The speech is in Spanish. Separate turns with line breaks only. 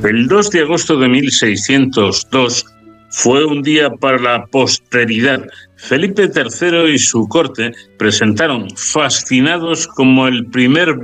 El 2 de agosto de 1602 fue un día para la posteridad. Felipe III y su corte presentaron, fascinados como el primer